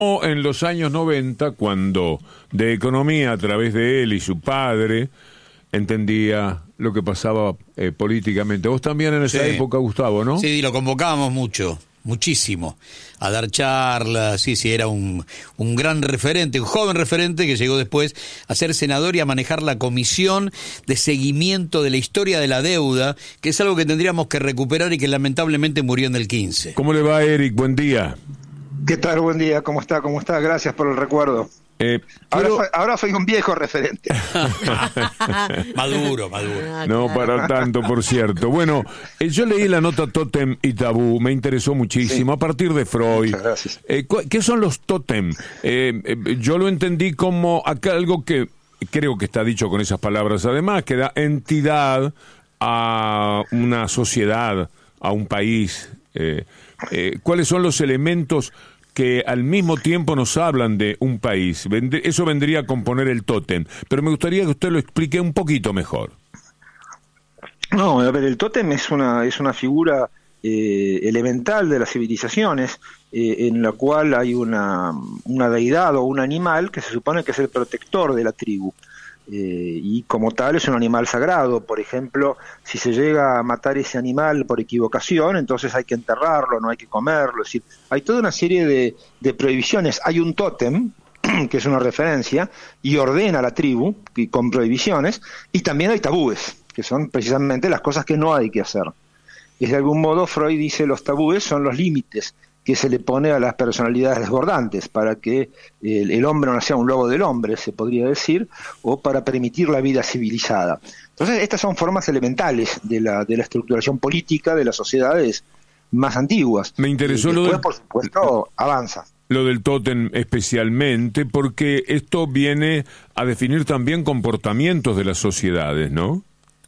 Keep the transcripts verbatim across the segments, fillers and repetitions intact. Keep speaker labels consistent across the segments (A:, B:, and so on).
A: En los años noventa, cuando de economía a través de él y su padre entendía lo que pasaba eh, políticamente. Vos también en esa
B: Sí.
A: época, Gustavo, ¿no?
B: Sí, lo convocábamos mucho, muchísimo, a dar charlas. Sí, sí, era un, un gran referente, un joven referente que llegó después a ser senador y a manejar la comisión de seguimiento de la historia de la deuda, que es algo que tendríamos que recuperar y que lamentablemente murió en el quince.
A: ¿Cómo le va, Eric? Buen día.
C: ¿Qué tal? Buen día, ¿cómo está? ¿Cómo está? Gracias por el recuerdo.
A: Eh,
C: Ahora,
A: quiero-
C: soy, ahora soy un viejo referente.
B: Maduro, maduro.
A: No para tanto, por cierto. Bueno, eh, yo leí la nota Tótem y Tabú, me interesó muchísimo,
C: Sí.
A: a partir de Freud.
C: Muchas gracias.
A: Eh, cu- ¿Qué son los tótem? Eh, eh, yo lo entendí como acá algo que creo que está dicho con esas palabras, además, que da entidad a una sociedad, a un país. Eh, eh, ¿Cuáles son los elementos que al mismo tiempo nos hablan de un país? Vend- Eso vendría a componer el tótem, pero me gustaría que usted lo explique un poquito mejor.
C: No, a ver, el tótem es una, es una figura eh, elemental de las civilizaciones, eh, en la cual hay una, una deidad o un animal que se supone que es el protector de la tribu. Eh, y como tal es un animal sagrado. Por ejemplo, si se llega a matar ese animal por equivocación, entonces hay que enterrarlo, no hay que comerlo. Es decir, hay toda una serie de, de prohibiciones. Hay un tótem, que es una referencia, y ordena a la tribu y con prohibiciones, y también hay tabúes, que son precisamente las cosas que no hay que hacer. Y de algún modo Freud dice los tabúes son los límites que se le pone a las personalidades desbordantes para que el, el hombre no sea un lobo del hombre, se podría decir, o para permitir la vida civilizada. Entonces, estas son formas elementales de la, de la estructuración política de las sociedades más antiguas.
A: Me interesó
C: Y
A: lo
C: después,
A: del-
C: por supuesto, avanza.
A: Lo del tótem especialmente, porque esto viene a definir también comportamientos de las sociedades, ¿no?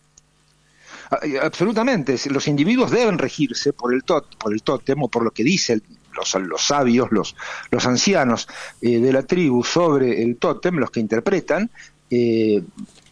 C: Absolutamente, los individuos deben regirse por el, tot, por el tótem o por lo que dicen los, los sabios, los, los ancianos eh, de la tribu sobre el tótem, los que interpretan, eh,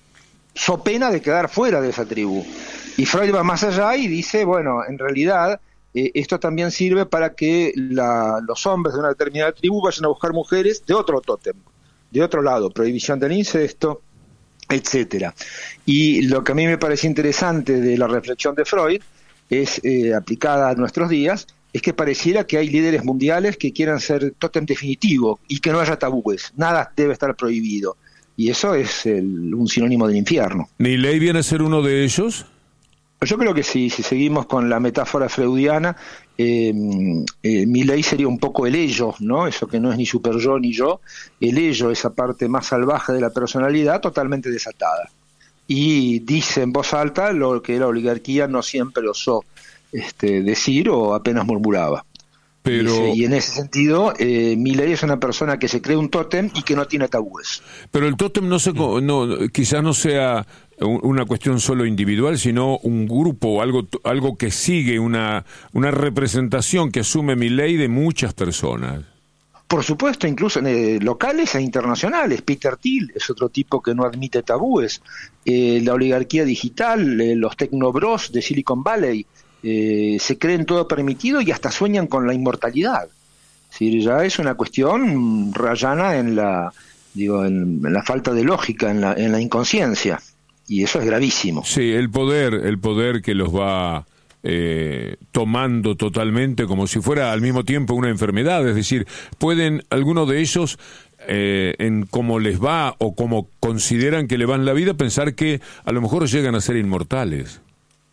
C: so pena de quedar fuera de esa tribu. Y Freud va más allá y dice, bueno, en realidad eh, esto también sirve para que la, los hombres de una determinada tribu vayan a buscar mujeres de otro tótem, de otro lado, prohibición del incesto, etcétera. Y lo que a mí me parece interesante de la reflexión de Freud es eh, aplicada a nuestros días, es que pareciera que hay líderes mundiales que quieran ser tótem definitivo y que no haya tabúes, nada debe estar prohibido, y eso es el, un sinónimo del infierno.
A: ¿Milei viene a ser uno de ellos?
C: Yo creo que sí, si seguimos con la metáfora freudiana, eh, eh, Milei sería un poco el ello, ¿no? Eso que no es ni super yo ni yo, el ello, esa parte más salvaje de la personalidad, totalmente desatada. Y dice en voz alta lo que la oligarquía no siempre osó este, decir o apenas murmuraba.
A: Pero,
C: Y, ese- y en ese sentido, eh, Milei es una persona que se cree un tótem y que no tiene tabúes.
A: pero el tótem no se, co- no, quizás no sea un- una cuestión solo individual, sino un grupo, algo, algo que sigue, una, una representación que asume Milei de muchas personas.
C: Por supuesto, incluso eh, locales e internacionales. Peter Thiel es otro tipo que no admite tabúes. Eh, la oligarquía digital, eh, los tecnobros de Silicon Valley, eh, se creen todo permitido y hasta sueñan con la inmortalidad. Es decir, ya es una cuestión rayana en la, digo, en, en la falta de lógica, en la, en la inconsciencia. Y eso es gravísimo.
A: Sí, el poder, el poder que los va eh, tomando totalmente como si fuera al mismo tiempo una enfermedad, es decir, pueden algunos de ellos eh, en cómo les va o cómo consideran que le van la vida pensar que a lo mejor llegan a ser inmortales.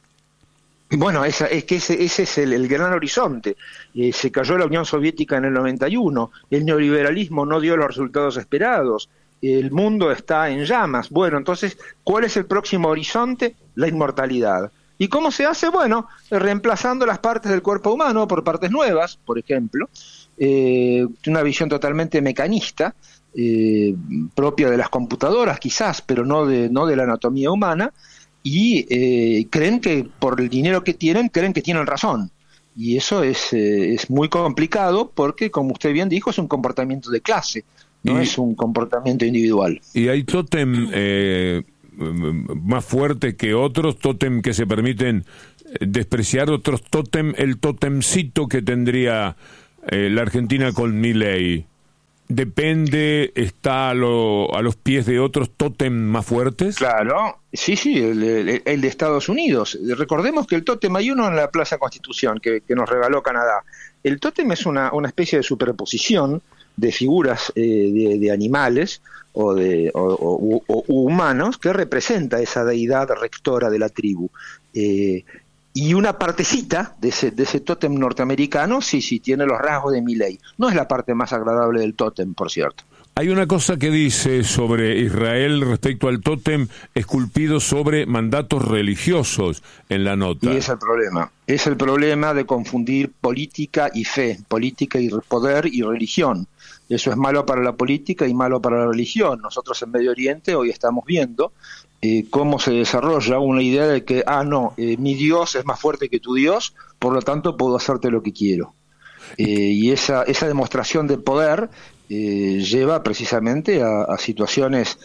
C: Bueno, esa, es que ese, ese es el, el gran horizonte. Eh, se cayó la Unión Soviética en el noventa y uno, el neoliberalismo no dio los resultados esperados, el mundo está en llamas. Bueno, entonces, ¿cuál es el próximo horizonte? La inmortalidad. ¿Y cómo se hace? Bueno, reemplazando las partes del cuerpo humano por partes nuevas, por ejemplo, eh, una visión totalmente mecanista, eh, propia de las computadoras quizás, pero no de, no de la anatomía humana, y eh, creen que por el dinero que tienen, creen que tienen razón. Y eso es, eh, es muy complicado porque, como usted bien dijo, es un comportamiento de clase, no
A: Y-
C: es un comportamiento individual.
A: Y hay tótem eh, más fuertes que otros, tótem que se permiten despreciar, otros tótem, el tótemcito que tendría eh, la Argentina con Milei. depende, está a, lo, a los pies de otros tótem más fuertes.
C: Claro, sí, sí, el, el, el de Estados Unidos. Recordemos que el tótem, hay uno en la Plaza Constitución que, que nos regaló Canadá. El tótem es una, una especie de superposición de figuras eh, de, de animales o de o, o, o humanos que representa esa deidad rectora de la tribu. Eh, y una partecita de ese, de ese tótem norteamericano, sí, sí, tiene los rasgos de Milei. No es la parte más agradable del tótem, por cierto.
A: Hay una cosa que dice sobre Israel respecto al tótem esculpido sobre mandatos religiosos en la nota.
C: Y es el problema. Es el problema de confundir política y fe, política y poder y religión. Eso es malo para la política y malo para la religión. Nosotros en Medio Oriente hoy estamos viendo eh, cómo se desarrolla una idea de que, ah, no, eh, mi Dios es más fuerte que tu Dios, por lo tanto puedo hacerte lo que quiero. Eh, y esa, esa demostración de poder eh, lleva precisamente a, a situaciones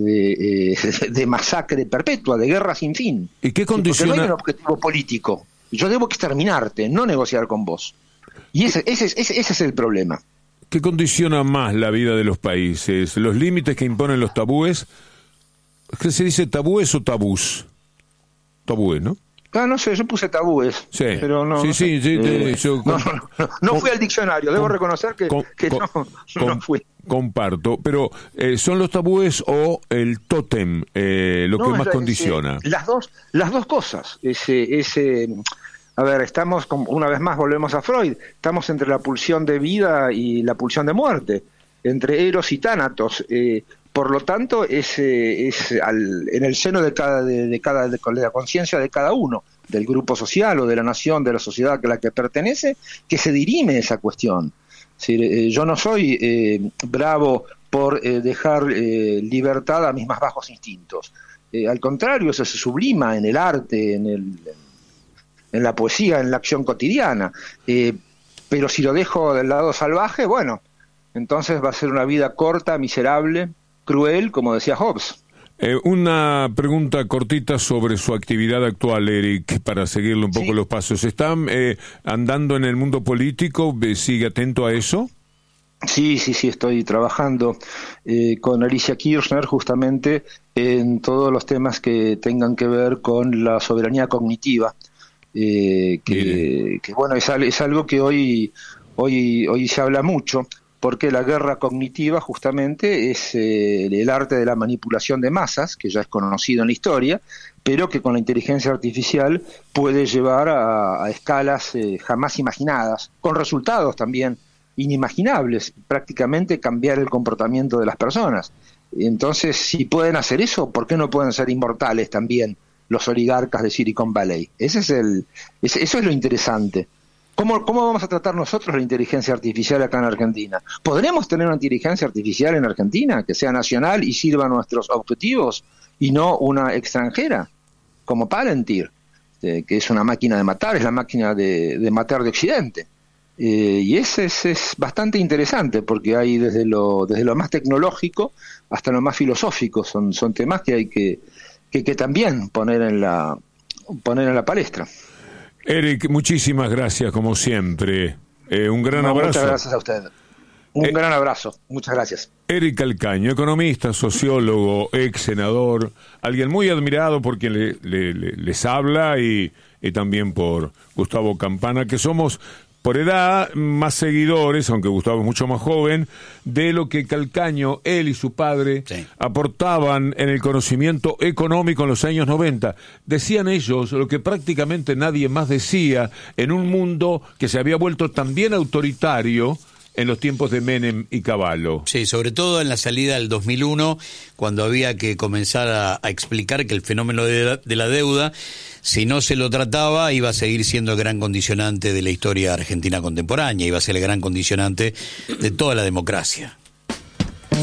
C: de, eh, de masacre perpetua, de guerra sin fin.
A: ¿Y qué condiciona?
C: Porque no hay un objetivo político. Yo debo exterminarte, no negociar con vos. Y ese, ese, ese, ese es el problema.
A: ¿Qué condiciona más la vida de los países? ¿Los límites que imponen los tabúes? ¿Qué se dice, tabúes o tabús? Tabúes, ¿no?
C: Ah, no sé, yo puse tabúes,
A: sí.
C: pero no,
A: sí,
C: no,
A: sí, sí,
C: eh,
A: yo,
C: no, no, no, no fui al diccionario, debo
A: com,
C: reconocer que,
A: com,
C: que
A: com,
C: no,
A: com,
C: no fui.
A: Comparto, pero eh, ¿son los tabúes o el tótem eh, lo
C: no,
A: que más
C: la,
A: condiciona?
C: Ese, las dos, las dos cosas. Ese, ese, a ver, estamos, una vez más volvemos a Freud, estamos entre la pulsión de vida y la pulsión de muerte, entre Eros y Tánatos. Eh, Por lo tanto, es, es al, en el seno de cada de, de cada de, de la conciencia de cada uno, del grupo social o de la nación, de la sociedad a la que pertenece, que se dirime esa cuestión. Es decir, eh, yo no soy eh, bravo por eh, dejar eh, libertad a mis más bajos instintos. Eh, al contrario, eso se sublima en el arte, en, el, en la poesía, en la acción cotidiana. Eh, pero si lo dejo del lado salvaje, bueno, entonces va a ser una vida corta, miserable, cruel, como decía Hobbes.
A: Eh, una pregunta cortita sobre su actividad actual, Eric, para seguirle un poco
C: sí.
A: los pasos. ¿Está eh, andando en el mundo político? ¿Sigue atento a eso?
C: Sí, sí, sí, estoy trabajando eh, con Alicia Kirchner justamente en todos los temas que tengan que ver con la soberanía cognitiva, eh, que, que bueno, es, es algo que hoy, hoy, hoy se habla mucho, porque la guerra cognitiva justamente es eh, el arte de la manipulación de masas, que ya es conocido en la historia, pero que con la inteligencia artificial puede llevar a, a escalas eh, jamás imaginadas, con resultados también inimaginables, prácticamente cambiar el comportamiento de las personas. Entonces, si pueden hacer eso, ¿por qué no pueden ser inmortales también los oligarcas de Silicon Valley? Ese es el, ese, eso es lo interesante. ¿Cómo, ¿Cómo vamos a tratar nosotros la inteligencia artificial acá en Argentina? ¿Podremos tener una inteligencia artificial en Argentina que sea nacional y sirva a nuestros objetivos y no una extranjera, como Palantir, eh, que es una máquina de matar, es la máquina de, de matar de Occidente? Eh, y ese es, es bastante interesante porque hay desde lo, desde lo más tecnológico hasta lo más filosófico, son, son temas que hay que, que, que también poner en la, poner en la palestra.
A: Eric, muchísimas gracias como siempre. Eh, un gran
C: no,
A: abrazo.
C: Muchas gracias a usted. Un eh, gran abrazo. Muchas gracias.
A: Eric Calcaño, economista, sociólogo, ex senador, alguien muy admirado por quien le, le, le, les habla y, y también por Gustavo Campana, que somos por edad más seguidores, aunque Gustavo es mucho más joven, de lo que Calcaño, él y su padre, sí, aportaban en el conocimiento económico en los años noventa. Decían ellos lo que prácticamente nadie más decía en un mundo que se había vuelto también autoritario en los tiempos de Menem y Cavallo.
B: Sí, sobre todo en la salida del dos mil uno, cuando había que comenzar a, a explicar que el fenómeno de la, de la deuda, si no se lo trataba, iba a seguir siendo el gran condicionante de la historia argentina contemporánea, iba a ser el gran condicionante de toda la democracia.